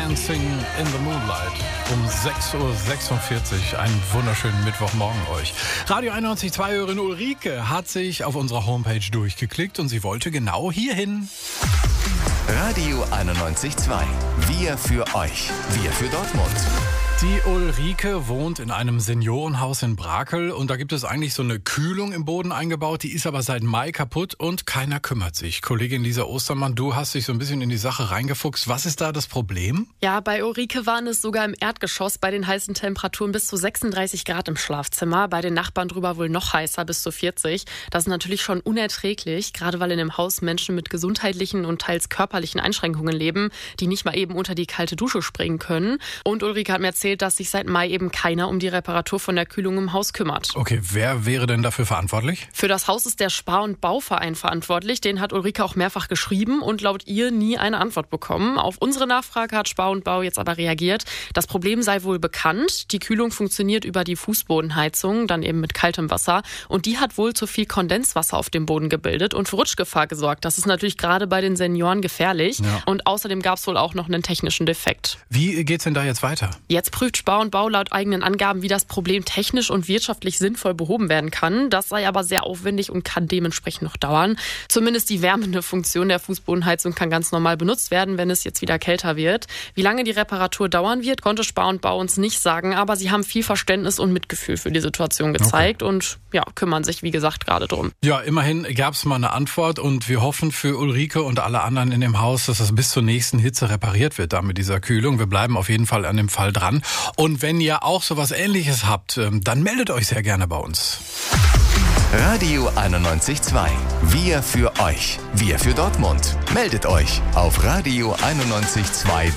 Dancing in the Moonlight um 6.46 Uhr. Einen wunderschönen Mittwochmorgen euch. Radio 91.2-Hörerin Ulrike hat sich auf unserer Homepage durchgeklickt und sie wollte genau hierhin. Radio 91.2. Wir für euch. Wir für Dortmund. Die Ulrike wohnt in einem Seniorenhaus in Brakel und da gibt es eigentlich so eine Kühlung im Boden eingebaut, die ist aber seit Mai kaputt und keiner kümmert sich. Kollegin Lisa Ostermann, du hast dich so ein bisschen in die Sache reingefuchst. Was ist da das Problem? Ja, bei Ulrike waren es sogar im Erdgeschoss bei den heißen Temperaturen bis zu 36 Grad im Schlafzimmer. Bei den Nachbarn drüber wohl noch heißer, bis zu 40. Das ist natürlich schon unerträglich, gerade weil in dem Haus Menschen mit gesundheitlichen und teils körperlichen Einschränkungen leben, die nicht mal eben unter die kalte Dusche springen können. Und Ulrike hat mir erzählt, dass sich seit Mai eben keiner um die Reparatur von der Kühlung im Haus kümmert. Okay, wer wäre denn dafür verantwortlich? Für das Haus ist der Spar- und Bauverein verantwortlich. Den hat Ulrike auch mehrfach geschrieben und laut ihr nie eine Antwort bekommen. Auf unsere Nachfrage hat Spar und Bau jetzt aber reagiert. Das Problem sei wohl bekannt. Die Kühlung funktioniert über die Fußbodenheizung, dann eben mit kaltem Wasser. Und die hat wohl zu viel Kondenswasser auf dem Boden gebildet und für Rutschgefahr gesorgt. Das ist natürlich gerade bei den Senioren gefährlich. Ja. Und außerdem gab es wohl auch noch einen technischen Defekt. Wie geht's denn da jetzt weiter? Jetzt prüft Spar und Bau laut eigenen Angaben, wie das Problem technisch und wirtschaftlich sinnvoll behoben werden kann. Das sei aber sehr aufwendig und kann dementsprechend noch dauern. Zumindest die wärmende Funktion der Fußbodenheizung kann ganz normal benutzt werden, wenn es jetzt wieder kälter wird. Wie lange die Reparatur dauern wird, konnte Spar und Bau uns nicht sagen, aber sie haben viel Verständnis und Mitgefühl für die Situation gezeigt und kümmern sich, wie gesagt, gerade drum. Ja, immerhin gab es mal eine Antwort und wir hoffen für Ulrike und alle anderen in dem Haus, dass das bis zur nächsten Hitze repariert wird da mit dieser Kühlung. Wir bleiben auf jeden Fall an dem Fall dran. Und wenn ihr auch sowas Ähnliches habt, dann meldet euch sehr gerne bei uns. Radio 91.2. Wir für euch. Wir für Dortmund. Meldet euch auf radio91.2.de.